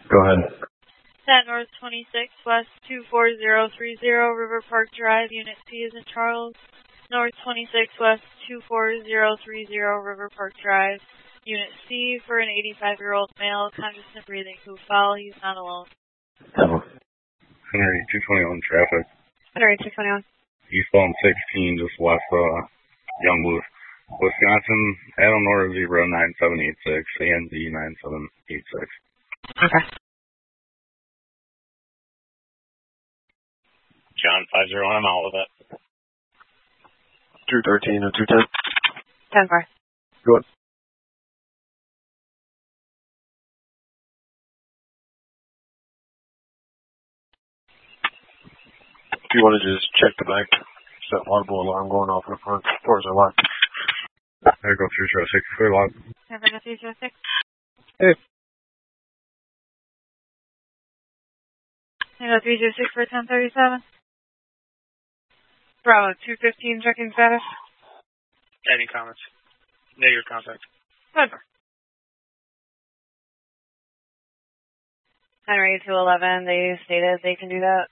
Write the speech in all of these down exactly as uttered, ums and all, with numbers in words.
Go ahead. ten North twenty-six West two four zero three zero River Park Drive, Unit C is in Charles. North twenty-six West two four zero three zero River Park Drive, Unit C for an eighty-five-year-old male, conscious and breathing, who fell. He's not alone. Seven. Henry two twenty-one traffic. Henry two twenty-one. Eastbound sixteen, just west of Young Bluth, Wisconsin. Adam Nora Zebra nine seven eight six, A N Z nine seven eight six. Okay. John five zero, I'm out with it. two thirteen and two ten. ten four. Good. If you want to just check the back, it's that audible alarm going off in the front. Doors are locked. There go three zero six, clear lock. Never go three zero six. Hey. Never go three zero six for ten thirty-seven. Bravo two fifteen, checking status. Any comments? Negative contact. Good. Henry two eleven, they stated they can do that.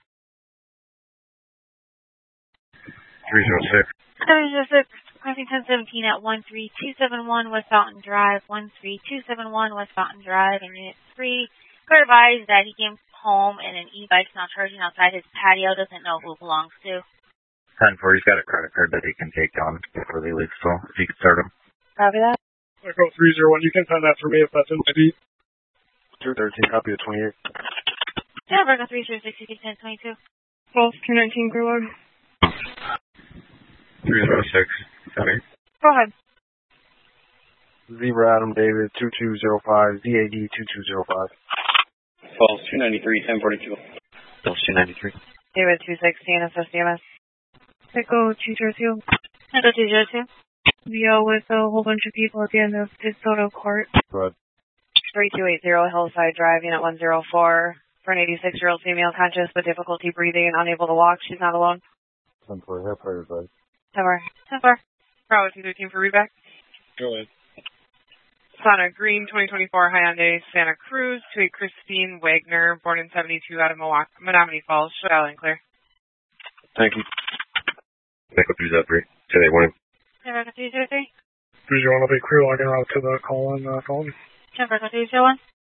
three zero six. three zero six, crossing ten seventeen at one three two seven one West Fountain Drive, one three two seven one West Fountain Drive, and Unit three. Clear advised that he came home and an e-bike's now charging outside his patio, doesn't know who it belongs to. ten four, he's got a credit card that he can take down before they leave, so if you could start him. Copy that. Echo three zero one, you can find that for me if that's in my beat. two thirteen, copy of twenty-eight. Yeah, Virgo three zero six, you can ten twenty-two. False two nineteen, clear log. three zero six, sorry. Go ahead. Zebra Adam David two two zero five, Z A D two two zero five. False two ninety-three, ten forty-two. False two ninety-three. David two sixteen, S S D M S. Echo two zero two. Echo two zero two. Vio with a whole bunch of people at the end of DeSoto Court. Go ahead. three two eight zero Hillside Drive, Unit one zero four. For an eighty-six-year-old female conscious with difficulty breathing and unable to walk. She's not alone. ten four, hair prayer advice. ten four. ten four. Bravo two thirteen for reback. Go ahead. Sana Green, twenty twenty-four Hyundai Santa Cruz, to a Christine Wagner, born in seventy-two, out of Milwaukee, Menominee Falls. Show out and clear. Thank you. Echo three zero three, today morning. Echo three zero three. three zero one will be clear logging out to the call on uh, phone. Echo three zero one.